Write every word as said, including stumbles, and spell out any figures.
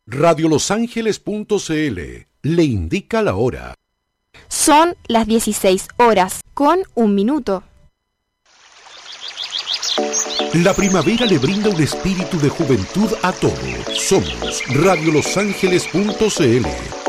radio los ángeles punto c l le indica la hora. Son las dieciséis horas con un minuto. La primavera le brinda un espíritu de juventud a todo. Somos radio los ángeles punto c l.